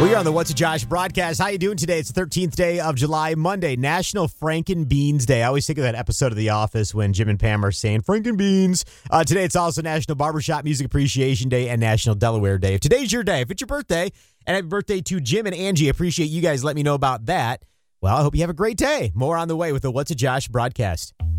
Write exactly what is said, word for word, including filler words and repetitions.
We are on the What's a Josh broadcast. How you doing today? It's the thirteenth day of July, Monday, National Franken Beans Day. I always think of that episode of The Office when Jim and Pam are saying Franken Beans. Uh, today it's also National Barbershop Music Appreciation Day and National Delaware Day. If today's your day, if it's your birthday, and happy birthday to Jim and Angie. Appreciate you guys letting me know about that. Well, I hope you have a great day. More on the way with the What's a Josh broadcast.